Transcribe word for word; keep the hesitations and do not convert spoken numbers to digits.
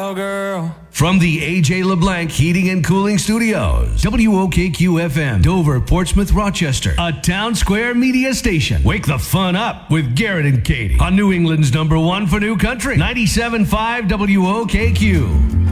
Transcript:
cowgirl. From the A J LeBlanc Heating and Cooling Studios, W O K Q F M, Dover, Portsmouth, Rochester, a Town Square media station. Wake the fun up with Garrett and Katie on New England's number one for new country, ninety-seven point five W O K Q.